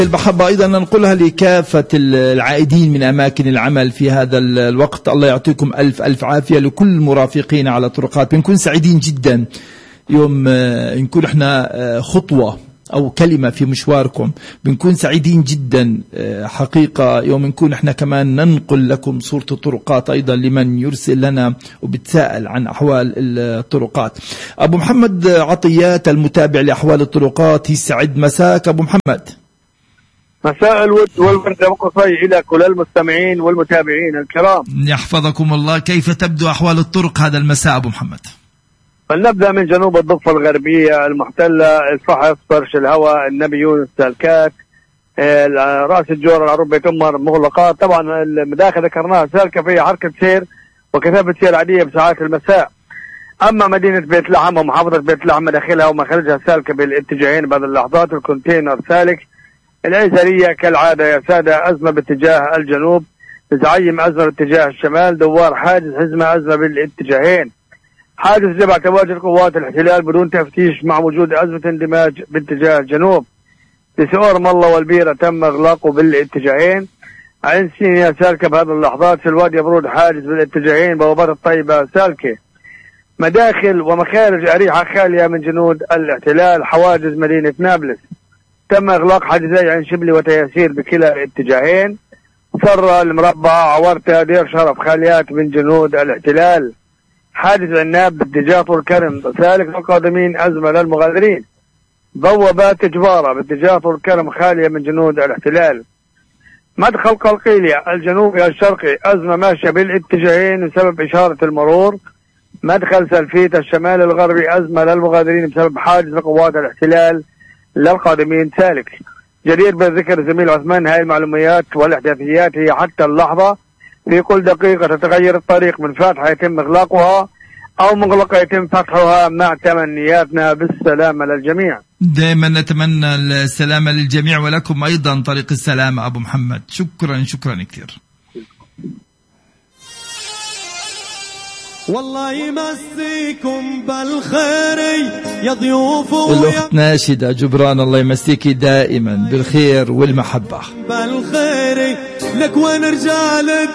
المحبة أيضا ننقلها لكافة العائدين من أماكن العمل في هذا الوقت. الله يعطيكم ألف عافية لكل المرافقين على الطرقات. بنكون سعيدين جدا يوم نكون احنا خطوة أو كلمة في مشواركم. بنكون سعيدين جدا حقيقة يوم نكون احنا كمان ننقل لكم صورة الطرقات أيضا لمن يرسل لنا وبتساءل عن أحوال الطرقات. أبو محمد عطيات المتابع لأحوال الطرقات، يسعد مساك أبو محمد. مساء الود والورد والقصي إلى كل المستمعين والمتابعين الكرام، يحفظكم الله. كيف تبدو أحوال الطرق هذا المساء أبو محمد؟ فلنبدأ من جنوب الضفة الغربية المحتلة، الفحص، فرش الهواء، النبي يونس، سالكات، راس الجور، العروبة تمر، مغلقات. طبعا المداخل ذكرناها سالكة فيها حركة سير وكثافة سير عادية بساعات المساء. أما مدينة بيت لحم ومحافظة بيت لحم مداخلها ومخارجها سالكة بالاتجاهين بعد اللحظات. الكونتينر سالك. العيسرية كالعادة يا سادة أزمة باتجاه الجنوب، زعيم أزمة باتجاه الشمال، دوار حاجز حزمة أزمة بالاتجاهين. حاجز جبع تواجد قوات الاحتلال بدون تفتيش مع وجود أزمة اندماج باتجاه الجنوب. لسؤور مالله والبيرة تم إغلاقه بالاتجاهين. عين سينيا سالكة بهذه اللحظات. في الوادي برود حاجز بالاتجاهين. بوابات الطيبة سالكة. مداخل ومخارج أريحة خالية من جنود الاحتلال. حواجز مدينة نابلس تم إغلاق حاجزي عين شبلي وتياسير بكلا الاتجاهين. سرة، المربع، عورتة، دير شرف خاليات من جنود الاحتلال. حاجز عناب باتجاه طول كرم سالك للقادمين، أزمة للمغادرين. بوابات جبارة باتجاه طول كرم خالية من جنود الاحتلال. مدخل قلقيلية الجنوبي الشرقي أزمة ماشية بالاتجاهين بسبب إشارة المرور. مدخل سلفيت الشمال الغربي أزمة للمغادرين بسبب حاجز لقوات الاحتلال للقادمين سالك. جدير بالذكر زميل عثمان هاي المعلومات والاحداثيات هي حتى اللحظة. في كل دقيقة تتغير الطريق من فاتحة يتم إغلاقها أو مغلقة يتم فتحها، مع تمنياتنا بالسلامة للجميع. دائما نتمنى السلامة للجميع ولكم أيضا طريق السلامة أبو محمد. شكرا كثير. والله يمسيكم بالخير يا ضيوف. الأخت ناشدة جبران الله يمسيكي دائما بالخير والمحبة. بالخير لك وين رجالك